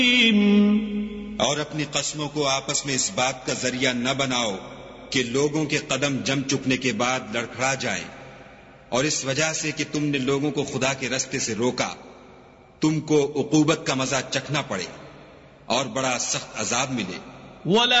और अपनी कस्मों को आपस में इस बात का जरिया न बनाओ कि लोगों के कदम जम चुकने के बाद लड़खड़ा जाएं, और इस वजह से कि तुमने लोगों को खुदा के रास्ते से रोका, तुमको उकूबत का मजा चखना पड़े और बड़ा सख्त अजाब मिले।